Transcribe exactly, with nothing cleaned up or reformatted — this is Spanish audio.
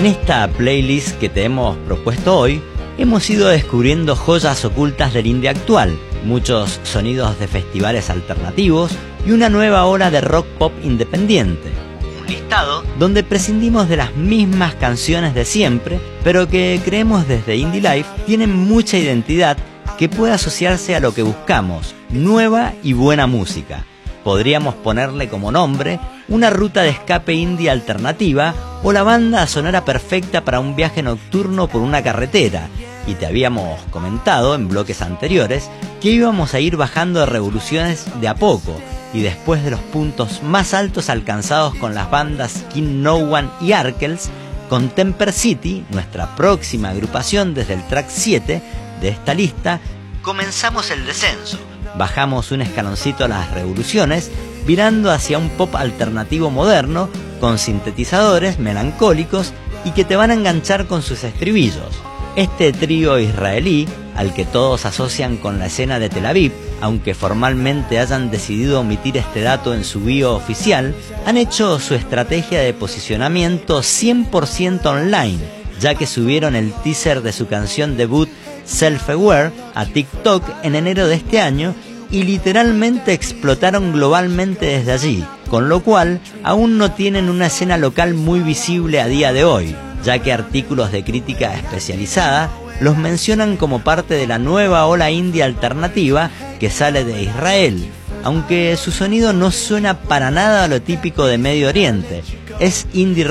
esta playlist que te hemos propuesto hoy, hemos ido descubriendo joyas ocultas del indie actual, muchos sonidos de festivales alternativos y una nueva ola de rock pop independiente. Un listado donde prescindimos de las mismas canciones de siempre, pero que creemos desde Indie Life tienen mucha identidad que puede asociarse a lo que buscamos, nueva y buena música. Podríamos ponerle como nombre una ruta de escape indie alternativa o la banda sonora perfecta para un viaje nocturno por una carretera. Y te habíamos comentado en bloques anteriores que íbamos a ir bajando de revoluciones de a poco, y después de los puntos más altos alcanzados con las bandas King No One y Arkells, con Temper City, nuestra próxima agrupación desde el track siete de esta lista, comenzamos el descenso. Bajamos un escaloncito a las revoluciones, virando hacia un pop alternativo moderno, con sintetizadores melancólicos y que te van a enganchar con sus estribillos. Este trío israelí, al que todos asocian con la escena de Tel Aviv, aunque formalmente hayan decidido omitir este dato en su bio oficial, han hecho su estrategia de posicionamiento cien por ciento online, ya que subieron el teaser de su canción debut Self-Aware a TikTok en enero de este año y literalmente explotaron globalmente desde allí, con lo cual aún no tienen una escena local muy visible a día de hoy, ya que artículos de crítica especializada los mencionan como parte de la nueva ola indie alternativa que sale de Israel, aunque su sonido no suena para nada a lo típico de Medio Oriente. Es indie